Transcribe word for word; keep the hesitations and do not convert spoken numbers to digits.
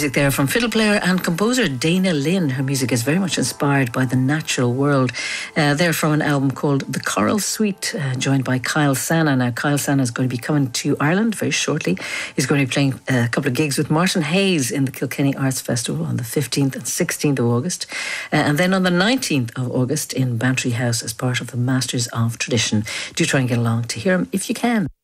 Music there from fiddle player and composer Dana Lynn. Her music is very much inspired by the natural world. Uh, they're from an album called The Coral Suite, uh, joined by Kyle Sana. Now, Kyle Sana is going to be coming to Ireland very shortly. He's going to be playing a couple of gigs with Martin Hayes in the Kilkenny Arts Festival on the fifteenth and sixteenth of August. Uh, and then on the nineteenth of August in Bantry House as part of the Masters of Tradition. Do try and get along to hear him if you can.